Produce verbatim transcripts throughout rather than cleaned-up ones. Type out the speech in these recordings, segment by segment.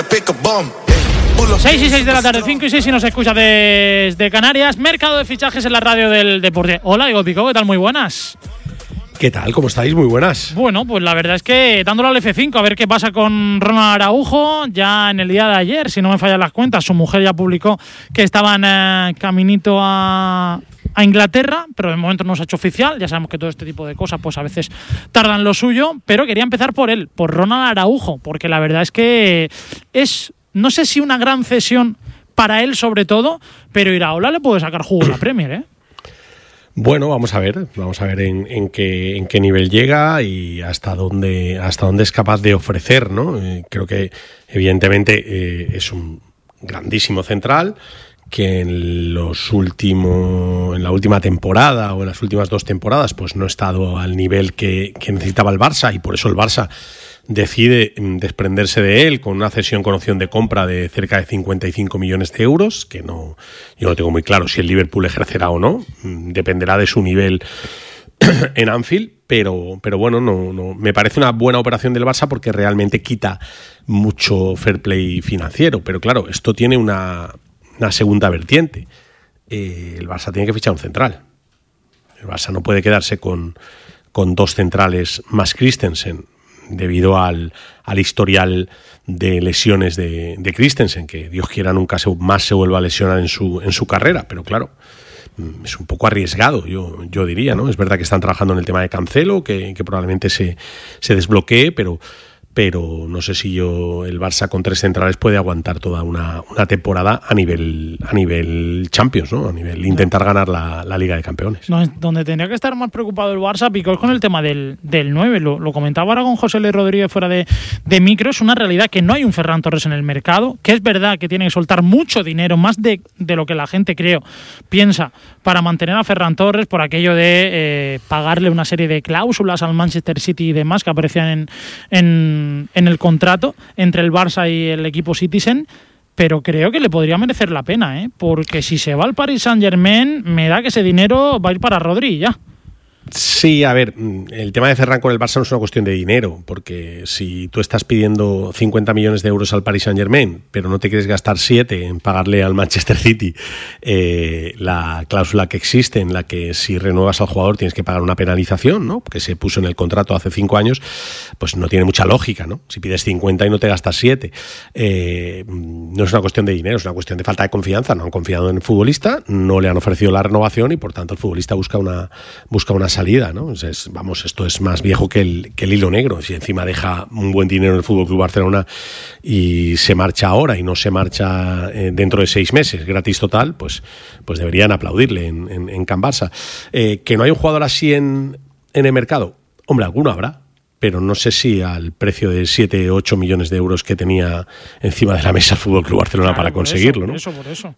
seis y seis de la tarde, cinco y seis si nos escucha desde Canarias. Mercado de fichajes en la radio del deporte. Hola, Diego Pico, ¿qué tal? Muy buenas. ¿Qué tal? ¿Cómo estáis? Muy buenas. Bueno, pues la verdad es que dándole al F cinco a ver qué pasa con Ronald Araujo. Ya en el día de ayer, si no me fallan las cuentas, su mujer ya publicó que estaban eh, caminito a, a Inglaterra, pero de momento no se ha hecho oficial. Ya sabemos que todo este tipo de cosas pues a veces tardan lo suyo, pero quería empezar por él, por Ronald Araujo, porque la verdad es que es, no sé si una gran cesión para él sobre todo, pero Iraola le puede sacar jugo a la Premier, ¿eh? Bueno, vamos a ver, vamos a ver en, en qué en qué nivel llega y hasta dónde hasta dónde es capaz de ofrecer, ¿no? Eh, creo que evidentemente eh, es un grandísimo central que en los últimos en la última temporada o en las últimas dos temporadas pues no ha estado al nivel que, que necesitaba el Barça y por eso el Barça decide desprenderse de él con una cesión con opción de compra de cerca de cincuenta y cinco millones de euros, que no, yo no tengo muy claro si el Liverpool ejercerá o no, dependerá de su nivel en Anfield, pero, pero bueno, no, no, me parece una buena operación del Barça porque realmente quita mucho fair play financiero, pero claro, esto tiene una, una segunda vertiente. Eh, el Barça tiene que fichar un central. El Barça no puede quedarse con, con dos centrales más Christensen, debido al, al historial de lesiones de, de Christensen, que Dios quiera nunca se, más se vuelva a lesionar en su, en su carrera, pero claro, es un poco arriesgado, yo, yo diría, ¿no? Es verdad que están trabajando en el tema de Cancelo, que, que probablemente se, se desbloquee, pero, pero no sé si yo el Barça con tres centrales puede aguantar toda una, una temporada a nivel a nivel Champions, ¿no? A nivel intentar ganar la, la Liga de Campeones. No, donde tendría que estar más preocupado el Barça, Pico, es con el tema del, del nueve. Lo, lo comentaba ahora con José Luis Rodríguez fuera de, de micro. Es una realidad que no hay un Ferran Torres en el mercado, que es verdad que tiene que soltar mucho dinero, más de, de lo que la gente, creo, piensa, para mantener a Ferran Torres, por aquello de eh, pagarle una serie de cláusulas al Manchester City y demás que aparecían en, en en el contrato entre el Barça y el equipo Citizen, pero creo que le podría merecer la pena, ¿eh? Porque si se va al Paris Saint-Germain, me da que ese dinero va a ir para Rodri ya. Sí, a ver, el tema de Ferran con el Barça no es una cuestión de dinero, porque si tú estás pidiendo cincuenta millones de euros al Paris Saint-Germain, pero no te quieres gastar siete en pagarle al Manchester City eh, la cláusula que existe en la que si renuevas al jugador tienes que pagar una penalización, ¿no? Que se puso en el contrato hace cinco años, pues no tiene mucha lógica, ¿no? Si pides cincuenta y no te gastas siete, eh, no es una cuestión de dinero, es una cuestión de falta de confianza. No han confiado en el futbolista, no le han ofrecido la renovación y por tanto el futbolista busca una busca una salida, ¿no? Entonces, vamos, esto es más viejo que el, que el hilo negro. Si encima deja un buen dinero en el F C Barcelona y se marcha ahora y no se marcha eh, dentro de seis meses, gratis total, pues, pues deberían aplaudirle en, en, en Can Barça. Eh, que no hay un jugador así en, en el mercado, hombre, alguno habrá, pero no sé si al precio de siete u ocho millones de euros que tenía encima de la mesa el F C Barcelona, claro, para conseguirlo, por ¿no? Eso, por eso.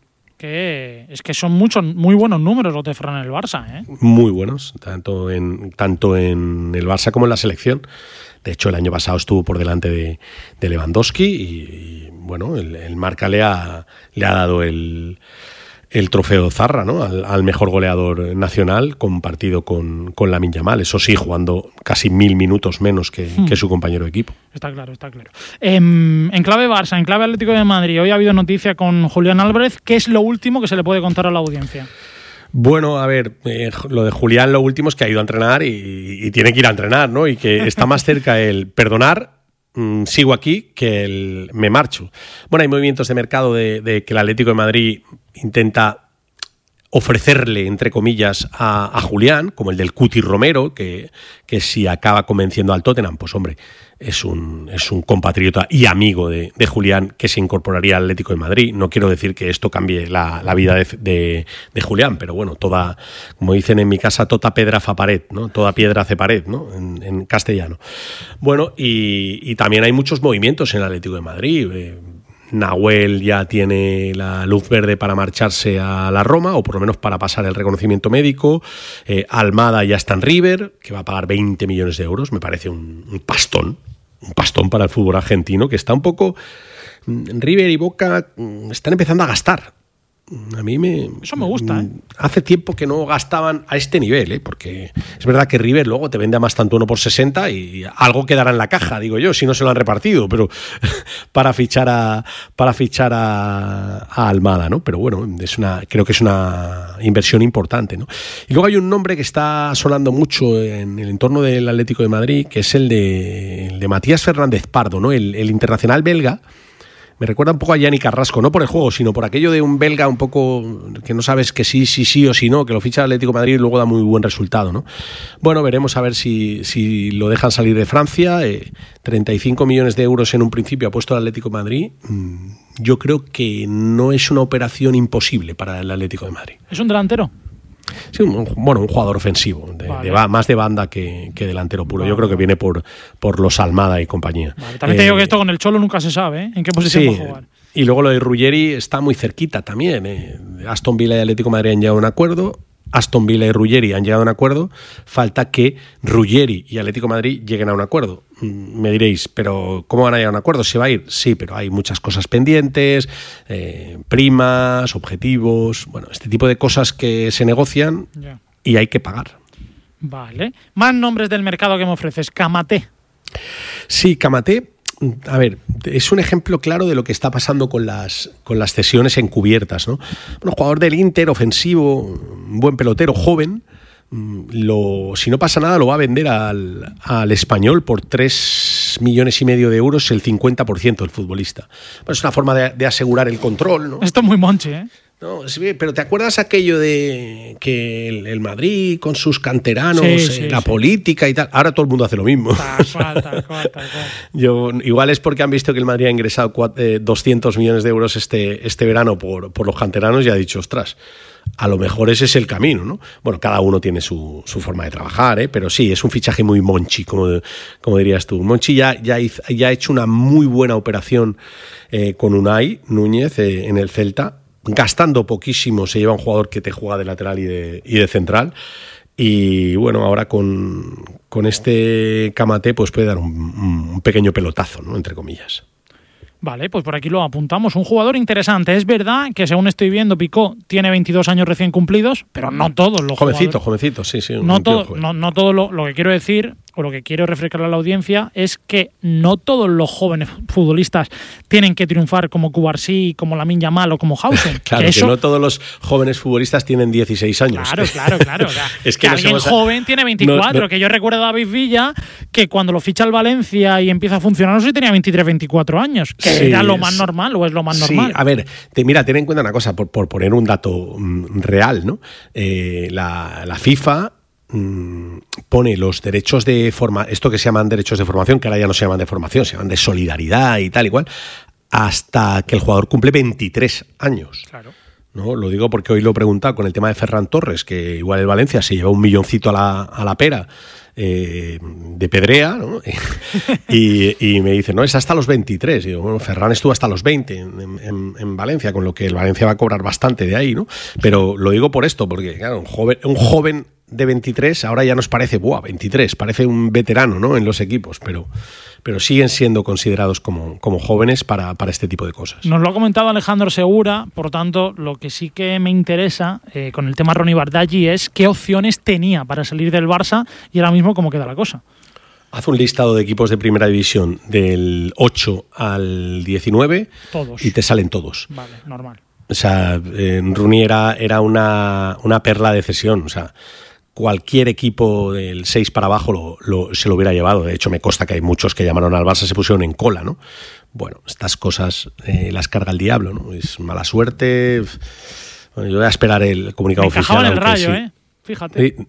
Que es que son muchos, muy buenos números los de Ferran en el Barça, ¿eh? Muy buenos, tanto en, tanto en el Barça como en la selección. De hecho, el año pasado estuvo por delante de, de Lewandowski y, y bueno, el, el Marca le ha, le ha dado el, el trofeo Zarra, ¿no? Al, al mejor goleador nacional compartido con, con Lamine Yamal. Eso sí, jugando casi mil minutos menos que, hmm. que su compañero de equipo. Está claro, está claro. Eh, en clave Barça, en clave Atlético de Madrid, hoy ha habido noticia con Julián Álvarez. ¿Qué es lo último que se le puede contar a la audiencia? Bueno, a ver, eh, lo de Julián, lo último es que ha ido a entrenar y, y tiene que ir a entrenar, ¿no? Y que está más cerca el perdonar, mmm, sigo aquí, que el me marcho. Bueno, hay movimientos de mercado de, de que el Atlético de Madrid intenta ofrecerle, entre comillas, a, a Julián, como el del Cuti Romero, que, que si acaba convenciendo al Tottenham, pues hombre, es un, es un compatriota y amigo de, de Julián que se incorporaría al Atlético de Madrid. No quiero decir que esto cambie la, la vida de, de, de Julián, pero bueno, toda, como dicen en mi casa, tota pedra fa pared, ¿no? Toda piedra hace pared, ¿no? En, en castellano. Bueno, y, y también hay muchos movimientos en el Atlético de Madrid. Eh, Nahuel ya tiene la luz verde para marcharse a la Roma, o por lo menos para pasar el reconocimiento médico. eh, Almada ya está en River, que va a pagar veinte millones de euros. Me parece un, un pastón, un pastón para el fútbol argentino, que está un poco... River y Boca están empezando a gastar. A mí me... Eso me gusta, ¿eh? Hace tiempo que no gastaban a este nivel, ¿eh? Porque es verdad que River luego te vende a más tanto uno por sesenta y algo quedará en la caja, digo yo, si no se lo han repartido, pero para fichar a para fichar a, a Almada, ¿no? Pero bueno, es una, creo que es una inversión importante, ¿no? Y luego hay un nombre que está sonando mucho en el entorno del Atlético de Madrid, que es el de, el de Matías Fernández Pardo, ¿no? El, el internacional belga. Me recuerda un poco a Yanni Carrasco, no por el juego, sino por aquello de un belga un poco que no sabes que sí, sí, sí o sí no, que lo ficha el Atlético de Madrid y luego da muy buen resultado, ¿no? Bueno, veremos a ver si, si lo dejan salir de Francia. Eh, treinta y cinco millones de euros en un principio ha puesto el Atlético de Madrid. Mm, yo creo que no es una operación imposible para el Atlético de Madrid. ¿Es un delantero? Sí, un, bueno, un jugador ofensivo, de, vale. de, más de banda que, que delantero puro. Vale. Yo creo que viene por, por los Almada y compañía. Vale. También te eh, digo que esto con el Cholo nunca se sabe, ¿eh? En qué posición sí, va a jugar. Y luego lo de Ruggeri está muy cerquita también. Eh. Aston Villa y Atlético de Madrid han llegado a un acuerdo. Aston Villa y Ruggeri han llegado a un acuerdo. Falta que Ruggeri y Atlético de Madrid lleguen a un acuerdo. Me diréis, ¿pero cómo van a llegar a un acuerdo? ¿Se va a ir? Sí, pero hay muchas cosas pendientes, eh, primas, objetivos, bueno, este tipo de cosas que se negocian yeah. y hay que pagar. Vale. Más nombres del mercado que me ofreces. Kamaté. Sí, Kamaté. A ver, es un ejemplo claro de lo que está pasando con las, con las cesiones encubiertas, ¿no? Bueno, jugador del Inter, ofensivo, un buen pelotero, joven. Lo, si no pasa nada, lo va a vender al, al Español por tres millones y medio de euros, el cincuenta por ciento del futbolista. Bueno, es una forma de, de asegurar el control, ¿no? Esto es muy monche, ¿eh? No, sí, pero ¿te acuerdas aquello de que el, el Madrid con sus canteranos, sí, eh, sí, la sí. política y tal? Ahora todo el mundo hace lo mismo. Tal cual, tal cual, tal cual. Yo, igual es porque han visto que el Madrid ha ingresado cuatro, eh, doscientos millones de euros este, este verano por, por los canteranos y ha dicho, ostras, a lo mejor ese es el camino, ¿no? Bueno, cada uno tiene su, su forma de trabajar, ¿eh? Pero sí, es un fichaje muy Monchi, como, como dirías tú. Monchi ya, ya, hizo, ya ha hecho una muy buena operación eh, con Unai Núñez eh, en el Celta. Gastando poquísimo se lleva un jugador que te juega de lateral y de, y de central. Y bueno, ahora con, con este Kamaté pues puede dar un, un pequeño pelotazo, ¿no? Entre comillas. Vale, pues por aquí lo apuntamos. Un jugador interesante. Es verdad que, según estoy viendo, Picó tiene veintidós años recién cumplidos, pero no todos los jovencito, jugadores. Jovencito, sí, sí. No todo, no, no todo lo, lo que quiero decir, o lo que quiero refrescar a la audiencia, es que no todos los jóvenes futbolistas tienen que triunfar como Cubarsí, como Lamine Yamal o como Hausen. Claro, que, eso... que no todos los jóvenes futbolistas tienen dieciséis años. Claro, claro, claro. O sea, es que, que alguien a... joven tiene veinticuatro. No, no... Que yo recuerdo a David Villa, que cuando lo ficha el Valencia y empieza a funcionar, no sé si tenía veintitrés, veinticuatro años. Que sí, era lo es... más normal, o es lo más sí, normal. A ver, te, mira, ten en cuenta una cosa, por, por poner un dato mm, real, ¿no? Eh, la, la FIFA mmm, pone los derechos de forma, esto que se llaman derechos de formación, que ahora ya no se llaman de formación, se llaman de solidaridad y tal y cual, hasta que el jugador cumple veintitrés años. Claro. No, lo digo porque hoy lo he preguntado con el tema de Ferran Torres, que igual el Valencia se lleva un milloncito a la, a la pera eh, de Pedrea, ¿no? y, y me dice, no, es hasta los veintitrés. Y digo, bueno, Ferran estuvo hasta los veinte en, en, en Valencia, con lo que el Valencia va a cobrar bastante de ahí, ¿no? Pero lo digo por esto, porque claro, un joven, un joven de veintitrés ahora ya nos parece, ¡buah! veintitrés, parece un veterano, ¿no? En los equipos, pero... pero siguen siendo considerados como, como jóvenes para, para este tipo de cosas. Nos lo ha comentado Alejandro Segura, por tanto, lo que sí que me interesa eh, con el tema Ronny Bardghji es qué opciones tenía para salir del Barça y ahora mismo cómo queda la cosa. Haz un listado de equipos de primera división del ocho al diecinueve todos. Y te salen todos. Vale, normal. O sea, eh, Rooney era, era una, una perla de cesión, o sea... cualquier equipo del seis para abajo lo, lo, se lo hubiera llevado. De hecho, me consta que hay muchos que llamaron al Barça, se pusieron en cola, ¿no? Bueno, estas cosas eh, las carga el diablo, ¿no? Es mala suerte. Bueno, yo voy a esperar el comunicado me oficial. Me encajaba en el Rayo, sí. ¿eh? Fíjate. Sí.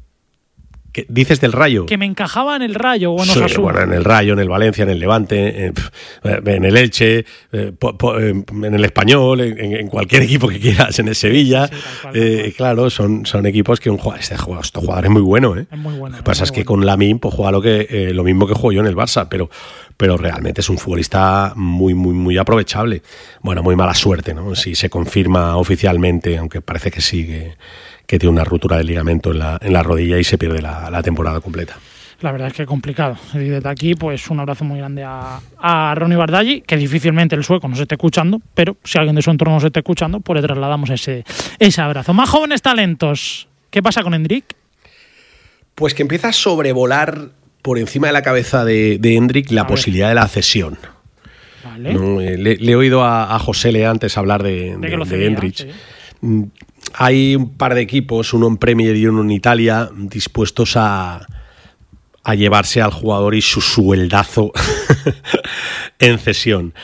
¿Qué dices del Rayo? Que me encajaba en el Rayo. Bueno, sí, bueno, en el Rayo, en el Valencia, en el Levante, en, en el Elche, en el Español, en, en cualquier equipo que quieras, en el Sevilla. Sí, tal cual, eh, tal cual. Claro, son, son equipos que un jugador, este jugador, este jugador es muy bueno, ¿eh? Es muy bueno. Lo que pasa es, es que bueno. con Lamine pues, juega lo, que, eh, lo mismo que juego yo en el Barça, pero, pero realmente es un futbolista muy, muy, muy aprovechable. Bueno, muy mala suerte, ¿no? Si se confirma oficialmente, aunque parece que sí, que, que tiene una ruptura de ligamento en la, en la rodilla y se pierde la, la temporada completa. La verdad es que es complicado. Y desde aquí, pues un abrazo muy grande a, a Ronnie Bardaggi, que difícilmente el sueco nos esté escuchando, pero si alguien de su entorno nos esté escuchando, pues le trasladamos ese, ese abrazo. Más jóvenes talentos. ¿Qué pasa con Hendrik? Pues que empieza a sobrevolar por encima de la cabeza de, de Hendrik la a posibilidad ver. de la cesión. Vale. No, le, le he oído a, a José Le antes hablar de, de, de, de Hendrik. Sí. Hay un par de equipos, uno en Premier y uno en Italia, dispuestos a... a llevarse al jugador y su sueldazo en cesión.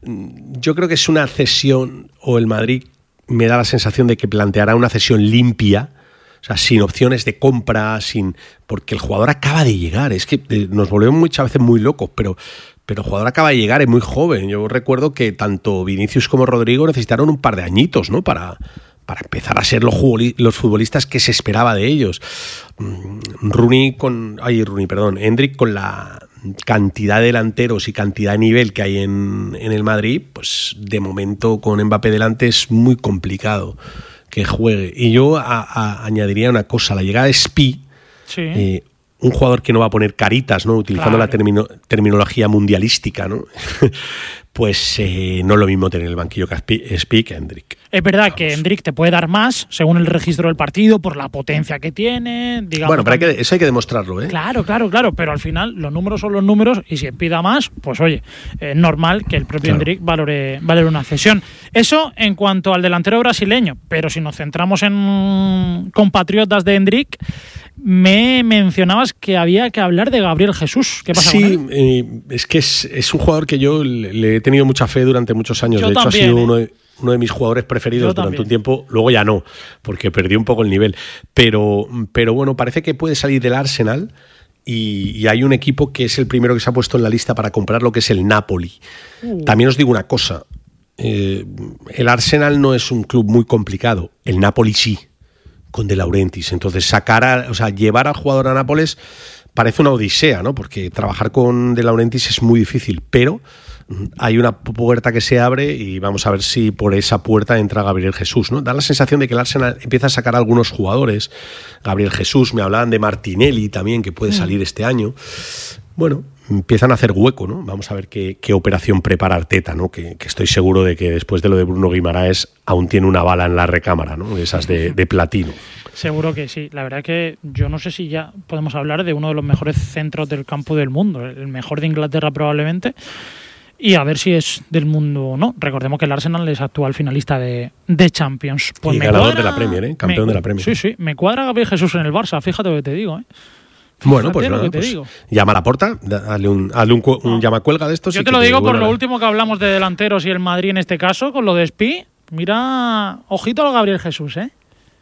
Yo creo que es una cesión, o el Madrid me da la sensación de que planteará una cesión limpia, o sea, sin opciones de compra, sin porque el jugador acaba de llegar. Es que nos volvemos muchas veces muy locos, pero, pero el jugador acaba de llegar, es muy joven. Yo recuerdo que tanto Vinicius como Rodrigo necesitaron un par de añitos, ¿no?, para... para empezar a ser los, los futbolistas que se esperaba de ellos. Rooney con... Ay, Rooney, perdón. Hendrik, con la cantidad de delanteros y cantidad de nivel que hay en, en el Madrid, pues de momento con Mbappé delante es muy complicado que juegue. Y yo a, a, añadiría una cosa. La llegada de Spi, sí. eh, un jugador que no va a poner caritas, ¿no?, utilizando claro. la termino, terminología mundialística, ¿no? Pues eh, no es lo mismo tener el banquillo que Spi que Hendrik. Es verdad Vamos. que Hendrik te puede dar más según el registro del partido, por la potencia que tiene. Digamos, bueno, pero hay que, eso hay que demostrarlo, ¿eh? Claro, claro, claro, pero al final los números son los números y si pida más, pues oye, es normal que el propio claro. Hendrik valore, valore una cesión. Eso en cuanto al delantero brasileño, pero si nos centramos en compatriotas de Hendrik, me mencionabas que había que hablar de Gabriel Jesús. ¿Qué pasa sí, con él? Eh, es que es, es un jugador que yo le, le he tenido mucha fe durante muchos años. Yo de hecho, también, ha sido ¿eh? uno de, uno de mis jugadores preferidos yo durante también. un tiempo. Luego ya no, porque perdió un poco el nivel. Pero, pero bueno, parece que puede salir del Arsenal y, y hay un equipo que es el primero que se ha puesto en la lista para comprar, lo que es el Napoli. Uh. También os digo una cosa. Eh, el Arsenal no es un club muy complicado. El Napoli sí, con De Laurentiis. Entonces, sacar a, o sea, llevar al jugador a Nápoles parece una odisea, ¿no? Porque trabajar con De Laurentiis es muy difícil, pero hay una puerta que se abre y vamos a ver si por esa puerta entra Gabriel Jesús, ¿no? Da la sensación de que el Arsenal empieza a sacar a algunos jugadores. Gabriel Jesús, me hablaban de Martinelli también, que puede salir este año. Bueno, empiezan a hacer hueco, ¿no? Vamos a ver qué, qué operación prepara Arteta, ¿no? Que, que estoy seguro de que después de lo de Bruno Guimaraes aún tiene una bala en la recámara, ¿no? Esas de, de platino. Seguro que sí. La verdad que yo no sé si ya podemos hablar de uno de los mejores centros del campo del mundo, el mejor de Inglaterra probablemente, y a ver si es del mundo o no. Recordemos que el Arsenal es actual finalista de, de Champions. Pues y me ganador cuadra, de la Premier, ¿eh? Campeón me, de la Premier. Sí, sí. Me cuadra Gabriel Jesús en el Barça, fíjate lo que te digo, ¿eh? Bueno, pues, nada, pues llama a la puerta, dale un, hazle un, un no. llamacuelga de estos. Yo y te lo te digo por la... lo último que hablamos de delanteros y el Madrid en este caso, con lo de Spi. Mira, ojito a Gabriel Jesús, ¿eh?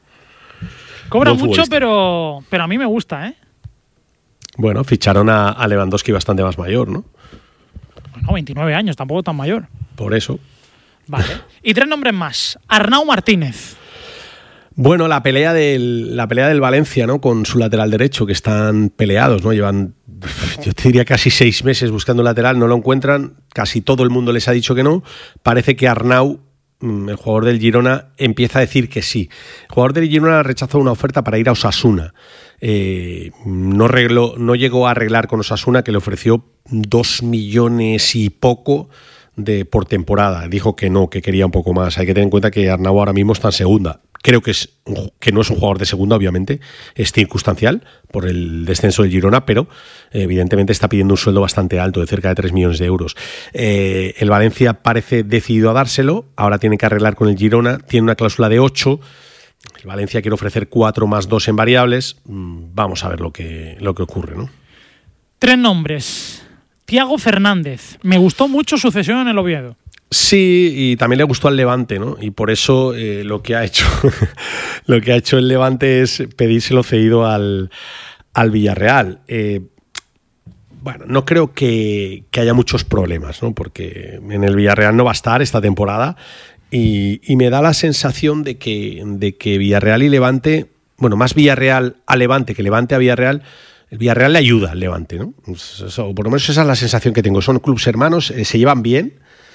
Cobra Buen mucho, futbolista. pero, pero a mí me gusta, ¿eh? Bueno, ficharon a, a Lewandowski bastante más mayor, ¿no? Bueno, veintinueve años, tampoco tan mayor. Por eso. Vale. Y tres nombres más. Arnau Martínez. Bueno, la pelea del la pelea del Valencia, ¿no? Con su lateral derecho, que están peleados, ¿no? Llevan, yo te diría, casi seis meses buscando un lateral, no lo encuentran. Casi todo el mundo les ha dicho que no. Parece que Arnau, el jugador del Girona, empieza a decir que sí. El jugador del Girona rechazó una oferta para ir a Osasuna. Eh, no, arregló, no llegó a arreglar con Osasuna, que le ofreció dos millones y poco de, por temporada. Dijo que no, que quería un poco más. Hay que tener en cuenta que Arnau ahora mismo está en segunda. Creo que, es un, que no es un jugador de segunda, obviamente. Es circunstancial por el descenso del Girona, pero eh, evidentemente está pidiendo un sueldo bastante alto, de cerca de tres millones de euros. Eh, el Valencia parece decidido a dárselo. Ahora tiene que arreglar con el Girona. Tiene una cláusula de ocho. El Valencia quiere ofrecer cuatro más dos en variables. Vamos a ver lo que, lo que ocurre, ¿no? Tres nombres. Thiago Fernández. Me gustó mucho su cesión en el Oviedo. Sí, y también le gustó al Levante, ¿no? Y por eso eh, lo que ha hecho lo que ha hecho el Levante es pedírselo cedido al, al Villarreal. Eh, bueno, no creo que, que haya muchos problemas, ¿no? Porque en el Villarreal no va a estar esta temporada y, y me da la sensación de que, de que Villarreal y Levante, bueno, más Villarreal a Levante que Levante a Villarreal, el Villarreal le ayuda al Levante, ¿no? Eso, por lo menos esa es la sensación que tengo. Son clubes hermanos, eh, se llevan bien.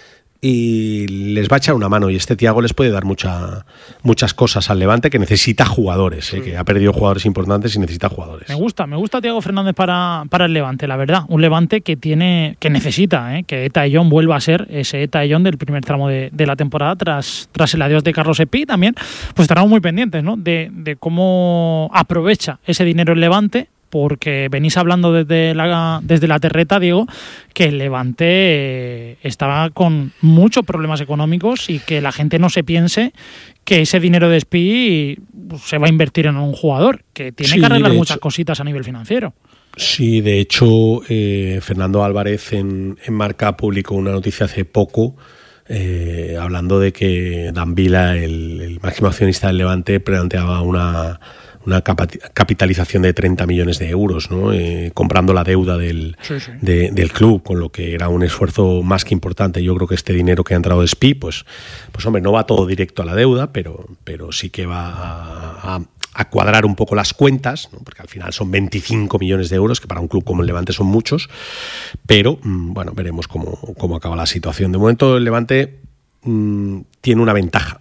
y les va a echar una mano, y este Thiago les puede dar mucha, muchas cosas al Levante, que necesita jugadores, sí. ¿eh? Que ha perdido jugadores importantes y necesita jugadores. Me gusta, me gusta Thiago Fernández para, para el Levante, la verdad. Un Levante que tiene que necesita ¿eh? que Eta Eyón vuelva a ser ese Eta Eyón del primer tramo de, de la temporada tras, tras el adiós de Carlos Espí. También pues estaremos muy pendientes, ¿no? de, de cómo aprovecha ese dinero el Levante, porque venís hablando desde la, desde la terreta, Diego, que el Levante eh, estaba con muchos problemas económicos y que la gente no se piense que ese dinero de Espí se va a invertir en un jugador, que tiene sí, que arreglar muchas hecho, cositas a nivel financiero. Sí, de hecho, eh, Fernando Álvarez en, en Marca publicó una noticia hace poco eh, hablando de que Dan Vila, el, el máximo accionista del Levante, planteaba una... una capitalización de treinta millones de euros, ¿no? Eh, comprando la deuda del, sí, sí. De, del club, con lo que era un esfuerzo más que importante. Yo creo que este dinero que ha entrado de Espí, pues, pues hombre, no va todo directo a la deuda, pero, pero sí que va a, a, a cuadrar un poco las cuentas, ¿no? Porque al final son veinticinco millones de euros, que para un club como el Levante son muchos, pero bueno, veremos cómo, cómo acaba la situación. De momento el Levante mmm, tiene una ventaja,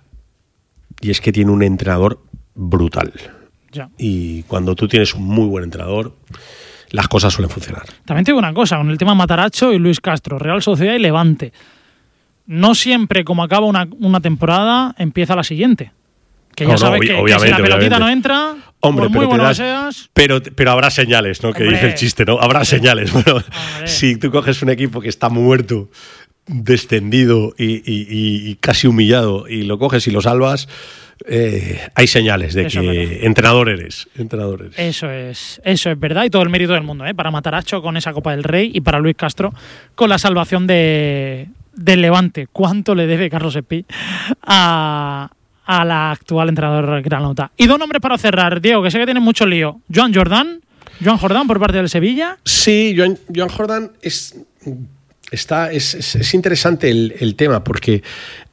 y es que tiene un entrenador brutal. Ya. Y cuando tú tienes un muy buen entrenador, las cosas suelen funcionar. También te digo una cosa, con el tema Matarazzo y Luis Castro, Real Sociedad y Levante. No siempre, como acaba una, una temporada, empieza la siguiente. Que ya no, sabes no, que, que si la pelotita obviamente. no entra, Hombre, por muy pero bueno das, que seas... Pero, pero habrá señales, ¿no? Que dice el chiste, ¿no? Habrá señales. Bueno, Hombre. Si tú coges un equipo que está muerto, descendido y, y, y, y casi humillado, y lo coges y lo salvas... Eh, hay señales de eso que entrenador eres, entrenador eres. Eso es, eso es verdad, y todo el mérito del mundo, ¿eh? Para Matarazzo con esa Copa del Rey y para Luis Castro con la salvación de, del Levante. ¿Cuánto le debe Carlos Espí a, a la actual entrenador granota? Y dos nombres para cerrar, Diego, que sé que tiene mucho lío. Joan Jordán, Joan Jordán por parte del Sevilla. Sí, Joan, Joan Jordán es... Está, es, es, es interesante el, el tema, porque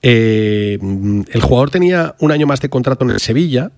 eh, el jugador tenía un año más de contrato en el Sevilla,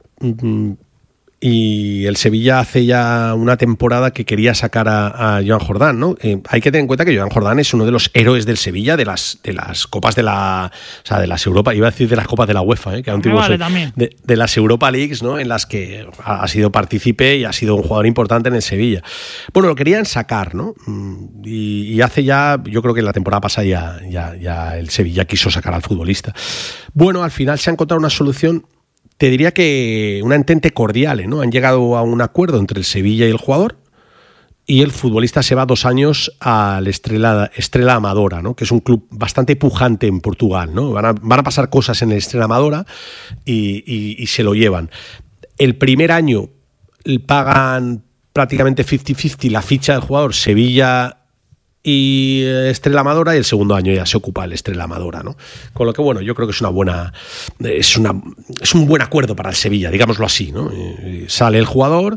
y el Sevilla hace ya una temporada que quería sacar a, a Joan Jordán, ¿no? Eh, hay que tener en cuenta que Joan Jordán es uno de los héroes del Sevilla, de las de las copas de la, o sea, de las Europa, iba a decir de las copas de la UEFA, ¿eh? Que antiguo vale, soy, de, de las Europa Leagues, ¿no? En las que ha, ha sido partícipe y ha sido un jugador importante en el Sevilla. Bueno, lo querían sacar, ¿no? Y, y hace ya, yo creo que en la temporada pasada ya, ya, ya el Sevilla quiso sacar al futbolista. Bueno, al final se ha encontrado una solución. Te diría que una entente cordial, ¿no? Han llegado a un acuerdo entre el Sevilla y el jugador, y el futbolista se va dos años al Estrela, Estrela Amadora, ¿no? Que es un club bastante pujante en Portugal, ¿no? Van a, van a pasar cosas en el Estrela Amadora y, y, y se lo llevan. El primer año pagan prácticamente cincuenta cincuenta la ficha del jugador Sevilla y Estrela Amadora, y el segundo año ya se ocupa el Estrela Amadora, ¿no? Con lo que, bueno, yo creo que es una buena es una es un buen acuerdo para el Sevilla, digámoslo así, ¿no? Eh, sale el jugador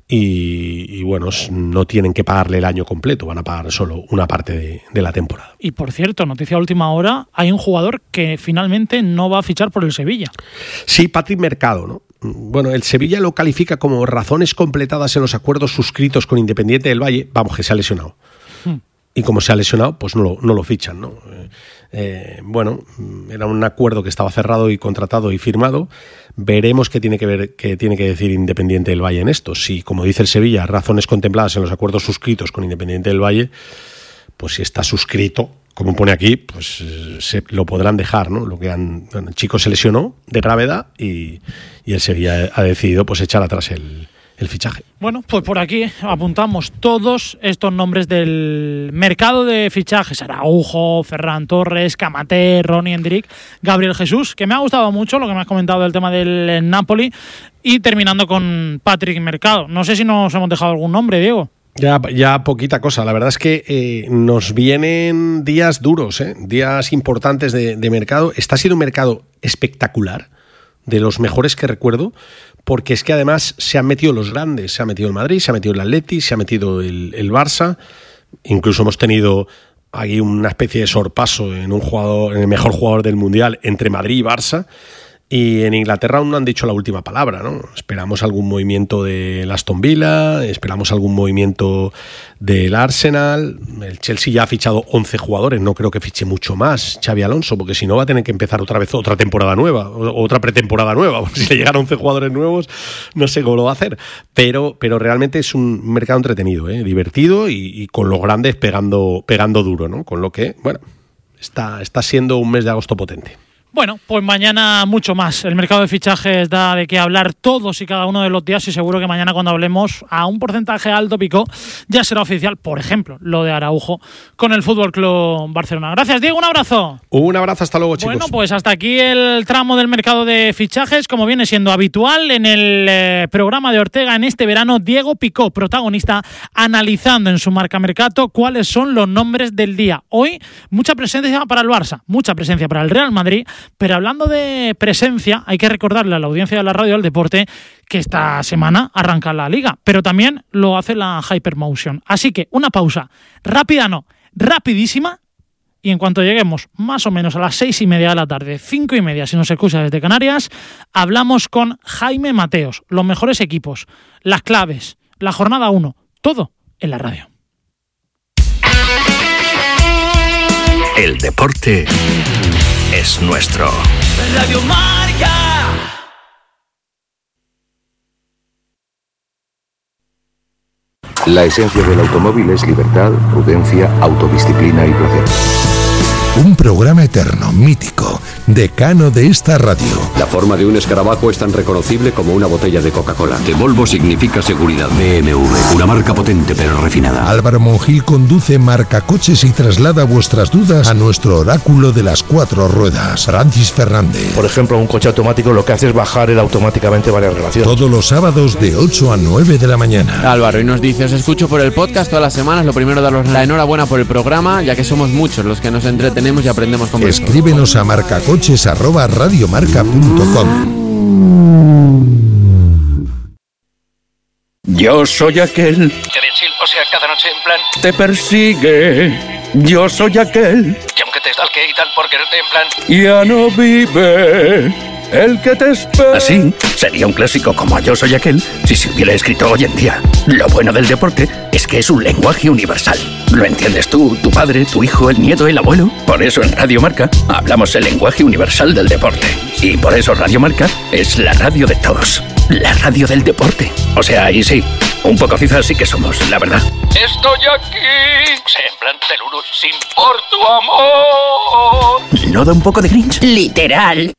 y, y bueno, no tienen que pagarle el año completo, van a pagar solo una parte de, de la temporada. Y por cierto, noticia de última hora, hay un jugador que finalmente no va a fichar por el Sevilla. Sí, Patrick Mercado, ¿no? Bueno, el Sevilla lo califica como razones completadas en los acuerdos suscritos con Independiente del Valle, vamos, que se ha lesionado. Hmm. Y como se ha lesionado, pues no lo, no lo fichan, ¿no? Eh, bueno, era un acuerdo que estaba cerrado y contratado y firmado. Veremos qué tiene que ver, qué tiene que decir Independiente del Valle en esto. Si, como dice el Sevilla, razones contempladas en los acuerdos suscritos con Independiente del Valle, pues si está suscrito, como pone aquí, pues se lo podrán dejar, ¿no? Lo que han, bueno, el chico se lesionó de gravedad y, y el Sevilla ha decidido pues echar atrás el el fichaje. Bueno, pues por aquí apuntamos todos estos nombres del mercado de fichajes: Araujo, Ferran Torres, Camaté, Ronnie Endrick, Gabriel Jesús, que me ha gustado mucho lo que me has comentado del tema del Napoli, y terminando con Patrick Mercado. No sé si nos hemos dejado algún nombre, Diego. Ya, ya poquita cosa. La verdad es que eh, nos vienen días duros, ¿eh? Días importantes de, de mercado. Está siendo un mercado espectacular, de los mejores que recuerdo, porque es que además se han metido los grandes, se ha metido el Madrid, se ha metido el Atleti, se ha metido el, el Barça, incluso hemos tenido aquí una especie de sorpaso en un jugador, en el mejor jugador del Mundial entre Madrid y Barça, Y en Inglaterra aún no han dicho la última palabra, ¿no? Esperamos algún movimiento del Aston Villa, esperamos algún movimiento del Arsenal. El Chelsea ya ha fichado once jugadores, no creo que fiche mucho más Xabi Alonso, porque si no va a tener que empezar otra vez otra temporada nueva, otra pretemporada nueva, porque si le llegan once jugadores nuevos, no sé cómo lo va a hacer. Pero, pero realmente es un mercado entretenido, ¿eh? Divertido y, y con los grandes pegando, pegando duro, ¿no? Con lo que, bueno, está, está siendo un mes de agosto potente. Bueno, pues mañana mucho más. El mercado de fichajes da de qué hablar todos y cada uno de los días y seguro que mañana cuando hablemos a un porcentaje alto, Pico, ya será oficial, por ejemplo, lo de Araujo con el F C Barcelona. Gracias, Diego, un abrazo. Un abrazo, hasta luego, chicos. Bueno, pues hasta aquí el tramo del mercado de fichajes, como viene siendo habitual en el eh, programa de Ortega en este verano. Diego Picó, protagonista, analizando en su Marca Mercato cuáles son los nombres del día. Hoy, mucha presencia para el Barça, mucha presencia para el Real Madrid. Pero hablando de presencia, hay que recordarle a la audiencia de la radio del deporte que esta semana arranca la Liga, pero también lo hace la Hypermotion. Así que una pausa rápida, no, rapidísima, y en cuanto lleguemos más o menos a las seis y media de la tarde, cinco y media si nos escucha desde Canarias, hablamos con Jaime Mateos, los mejores equipos, las claves, la jornada uno, todo en la radio. El deporte es nuestro. Radio Marca. La esencia del automóvil es libertad, prudencia, autodisciplina y placer. Un programa eterno, mítico, decano de esta radio. La forma de un escarabajo es tan reconocible como una botella de Coca-Cola. De Volvo significa seguridad. B M W, una marca potente pero refinada. Álvaro Monjil conduce Marca Coches y traslada vuestras dudas a nuestro oráculo de las cuatro ruedas, Francis Fernández. Por ejemplo, un coche automático lo que hace es bajar él automáticamente varias relaciones. Todos los sábados de ocho a nueve de la mañana. Álvaro, y nos dice, os escucho por el podcast todas las semanas. Lo primero, daros la enhorabuena por el programa, ya que somos muchos los que nos entretenemos y aprendemos con vosotros. Escríbenos a marcacoches arroba radiomarca punto com. Yo soy aquel Que Densil, o sea, cada noche en plan. te persigue. Yo soy aquel Y aunque te stalke y tal por quererte en plan. ya no vive. El que te espera. Así sería un clásico como Yo soy aquel si se hubiera escrito hoy en día. Lo bueno del deporte es que es un lenguaje universal. Lo entiendes tú, tu padre, tu hijo, el nieto, el abuelo. Por eso en Radio Marca hablamos el lenguaje universal del deporte. Y por eso Radio Marca es la radio de todos. La radio del deporte. O sea, ahí sí, un poco cizas sí que somos, la verdad. Estoy aquí. O sea, en plan teluru, sin por tu amor. ¿No da un poco de Grinch? Literal.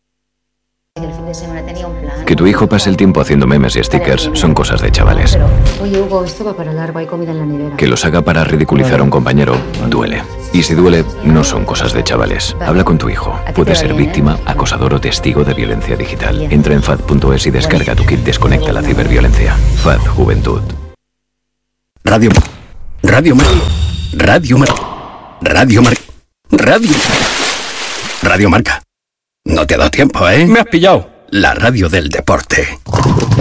Que tu hijo pase el tiempo haciendo memes y stickers son cosas de chavales. Oye, Hugo, esto va para largo, hay comida en la nevera. Que los haga para ridiculizar a un compañero duele. Y si duele, no son cosas de chavales. Habla con tu hijo. Puede ser víctima, acosador o testigo de violencia digital. Entra en fad punto es y descarga tu kit Desconecta la ciberviolencia. F A D Juventud. Radio Radio Mar Radio Mar Radio Mar Radio Radio Marca. No te ha dado tiempo, ¿eh? Me has pillado. La radio del deporte.